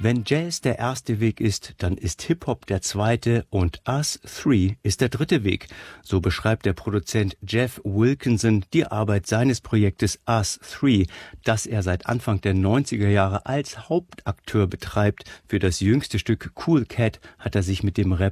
Wenn Jazz der erste Weg ist, dann ist Hip-Hop der zweite und Us 3 ist der dritte Weg. So beschreibt der Produzent Jeff Wilkinson die Arbeit seines Projektes Us 3, das er seit Anfang der 90er Jahre als Hauptakteur betreibt. Für das jüngste Stück Cool Cat hat er sich mit dem